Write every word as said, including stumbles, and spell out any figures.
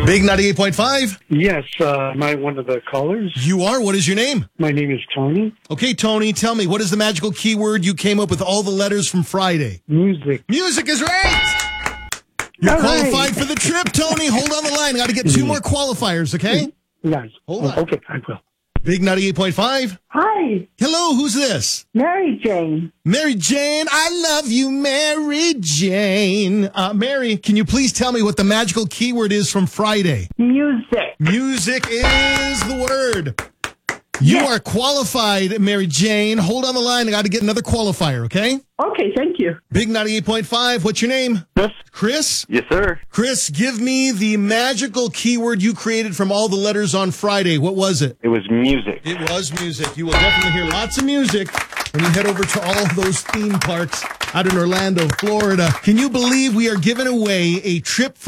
Big ninety-eight point five. Yes, uh, am I one of the callers? You are. What is your name? My name is Tony. Okay, Tony, tell me, what is the magical keyword you came up with all the letters from Friday? Music. Music is right. You're All qualified right. for the trip, Tony. Hold on the line. I got to get two more qualifiers, okay? Yes. Hold on. Okay, I will. Big ninety-eight point five. Hi, Hello, who's this? Mary Jane. Mary Jane. I love you, Mary Jane. Uh, Mary, can you please tell me what the magical keyword is from Friday? Music. Music is the word. You Yes. are qualified, Mary Jane. Hold on the line. I got to get another qualifier, okay? Okay, thank you. Big ninety-eight point five. What's your name? Chris? Chris? Yes, sir. Chris, give me the magical keyword you created from all the letters on Friday. What was it? It was music. It was music. You will definitely hear lots of music when you head over to all of those theme parks out in Orlando, Florida. Can you believe we are giving away a trip for